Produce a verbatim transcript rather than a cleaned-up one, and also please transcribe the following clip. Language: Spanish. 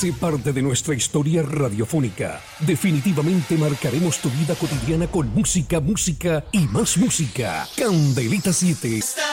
Sé parte de nuestra historia radiofónica. Definitivamente marcaremos tu vida cotidiana con música, música y más música. Candelita siete.